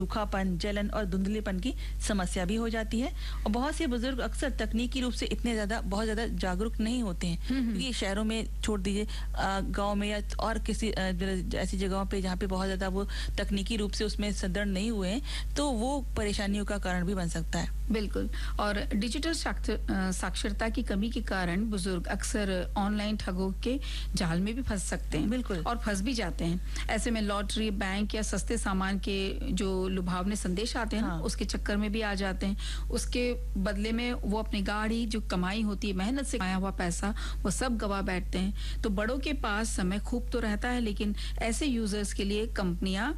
सूखापन, जलन और धुंधलीपन की समस्या भी हो जाती है। और बहुत से बुजुर्ग अक्सर तकनीकी रूप से इतने बहुत ज्यादा जागरूक नहीं होते हैं, क्योंकि शहरों में छोड़ दीजिए, गांव में या और किसी ऐसी जगहों पे जहाँ पे बहुत ज्यादा वो तकनीकी रूप से उसमें सदृढ़ नहीं हुए हैं, तो वो परेशानियों का कारण भी बन सकता है। बिल्कुल। और डिजिटल साक्षरता की कमी के कारण बुजुर्ग अक्सर ऑनलाइन ठगों के जाल में भी फंस सकते हैं। बिल्कुल। और फंस भी जाते हैं। ऐसे में लॉटरी, बैंक या सस्ते सामान के जो लुभावने संदेश आते हैं, उसके चक्कर में भी आ जाते हैं। उसके बदले में वो अपनी गाड़ी, जो कमाई होती है, मेहनत से कमाया हुआ पैसा, वो सब गवा बैठते हैं। तो बड़ों के पास समय खूब तो रहता है, लेकिन ऐसे यूजर्स के लिए कंपनियां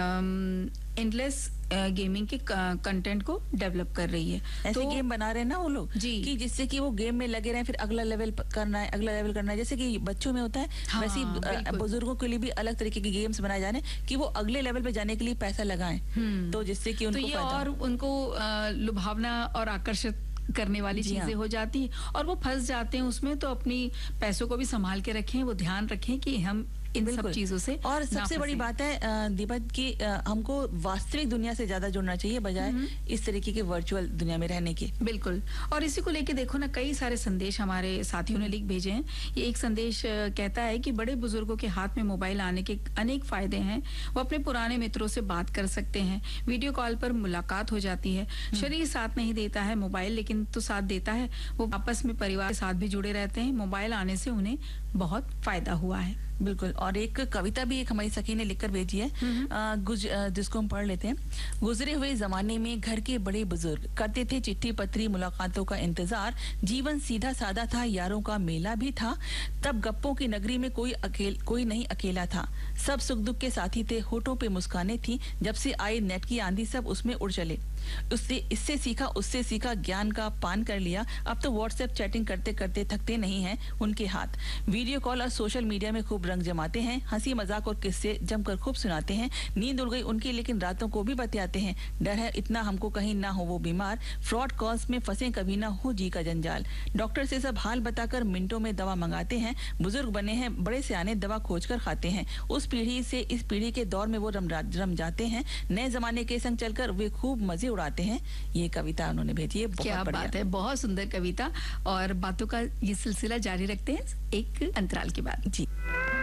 एंडलेस गेमिंग के कंटेंट को डेवलप कर रही है। ऐसे तो गेम बना रहे हैं ना वो लोग कि जिससे कि वो गेम में लगे रहे, फिर अगला लेवल करना है, अगला लेवल करना है। जैसे कि बच्चों में होता है, वैसे ही बुजुर्गों के लिए भी अलग तरीके के गेम्स बनाए जा रहे हैं कि वो अगले लेवल पे जाने के लिए पैसा लगाएं, तो जिससे कि उनको तो और उनको लुभावना और आकर्षित करने वाली चीजें हो जाती है और वो फंस जाते हैं उसमें। तो अपनी पैसों को भी संभाल के रखें, वो ध्यान रखें कि हम इन सब चीजों से। और सबसे बड़ी बात है दीपक की, हमको वास्तविक दुनिया से ज्यादा जुड़ना चाहिए बजाय इस तरीके के वर्चुअल दुनिया में रहने के। बिल्कुल। और इसी को लेके देखो ना, कई सारे संदेश हमारे साथियों ने लिख भेजे हैं। ये एक संदेश कहता है कि बड़े बुजुर्गों के हाथ में मोबाइल आने के अनेक फायदे हैं। वो अपने पुराने मित्रों से बात कर सकते हैं, वीडियो कॉल पर मुलाकात हो जाती है। शरीर साथ नहीं देता है मोबाइल, लेकिन तो साथ देता है। वो आपस में परिवार के साथ भी जुड़े रहते हैं। मोबाइल आने से उन्हें बहुत फायदा हुआ है। बिल्कुल। और एक कविता भी एक हमारी सखी ने लिखकर भेजी है, जिसको हम पढ़ लेते हैं। गुजरे हुए जमाने में घर के बड़े बुजुर्ग करते थे चिट्ठी पत्री मुलाकातों का इंतजार। जीवन सीधा साधा था, यारों का मेला भी था। तब गप्पों की नगरी में कोई नहीं अकेला था। सब सुख दुख के साथी थे, होठों पे मुस्काने थी। जब से आई नेट की आंधी, सब उसमें उड़ चले। इससे सीखा, उससे सीखा, ज्ञान का पान कर लिया। अब तो व्हाट्सएप चैटिंग करते करते थकते नहीं हैं उनके हाथ। वीडियो कॉल और सोशल मीडिया में खूब रंग जमाते हैं। हंसी मजाक और किस्से जमकर खूब सुनाते हैं। नींद उड़ गई उनकी, लेकिन रातों को भी बतियाते हैं। डर है इतना हमको कहीं ना हो वो बीमार। फ्रॉड कॉल्स में फंसे, कभी ना हो जी का जंजाल। डॉक्टर से सब हाल बताकर मिनटों में दवा मंगाते हैं। बुजुर्ग बने हैं बड़े सियाने, दवा खोज कर खाते हैं। उस पीढ़ी से इस पीढ़ी के दौर में वो रम जाते हैं। नए जमाने के संग चलकर वे खूब मजे उड़ाते हैं। ये कविता उन्होंने भेजी है। क्या बात है, बहुत सुंदर कविता। और बातों का ये सिलसिला जारी रखते हैं एक अंतराल के बाद। जी।